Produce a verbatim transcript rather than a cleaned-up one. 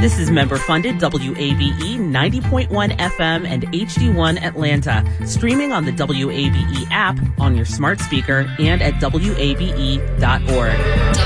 This is member-funded W A B E ninety point one F M and H D one Atlanta, streaming on the W A B E app, on your smart speaker, and at W A B E dot org.